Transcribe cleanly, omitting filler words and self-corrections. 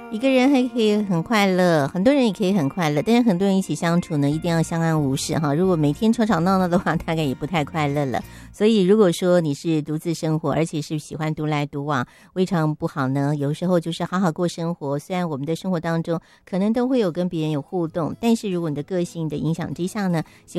一个人还可以很快乐，很多人也可以很快乐，但是很多人一起相处呢，一定要相安无事哈。如果每天吵吵闹闹的话，大概也不太快乐了。所以如果说你是独自生活，而且是喜欢独来独往，未尝不好呢。有时候就是好好过生活，虽然我们的生活当中可能都会有跟别人有互动，但是如果你的个性的影响之下呢，